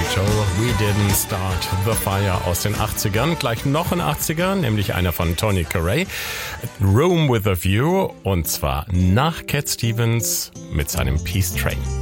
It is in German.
Joe, We Didn't Start the Fire aus den 80ern. Gleich noch ein 80er, nämlich einer von Tony Carey. Room with a View, und zwar nach Cat Stevens mit seinem Peace Train.